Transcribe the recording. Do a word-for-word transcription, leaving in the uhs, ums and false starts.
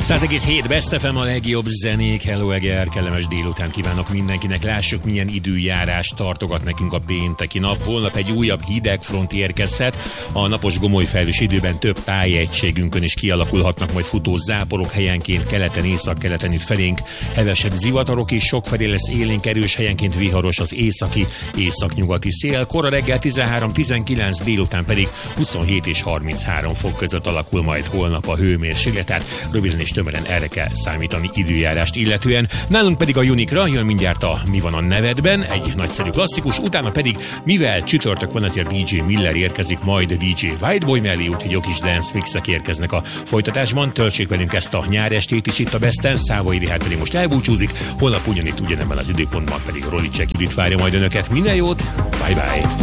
száz egész hét Best ef em, a legjobb zenék. Hello Eger, kellemes délután kívánok mindenkinek. Lássuk, milyen időjárás tartogat nekünk a pénteki nap. Holnap egy újabb hidegfront érkezhet. A napos gomoly felhős időben több tájegységünkön is kialakulhatnak majd futó záporok, helyenként keleten, északkeleten itt felénk. Hevesebb zivatarok is, sokfelé lesz élénk, erős, helyenként viharos az északi, északnyugati szél. Kora reggel tizenhárom tizenkilenc, délután pedig huszonhét és harminchárom fok között alakul majd holnap a hőmérséklet, tehát röviden és tömören erre kell számítani időjárást illetően. Nálunk pedig a Unikra jön mindjárt a Mi van a nevedben, egy nagyszerű klasszikus, utána pedig, mivel csütörtök van, ezért dé dzsé Miller érkezik majd dé dzsé Whiteboy mellé, úgyhogy jó kis dance mixek érkeznek a folytatásban. Töltsék velünk ezt a nyárestét is itt a Besten. Szávai Rihárd pedig most elbúcsúzik, holnap ugyanitt ugyanebben az időpontban pedig Rolicek Judit várja majd önöket. Minden jót, bye bye!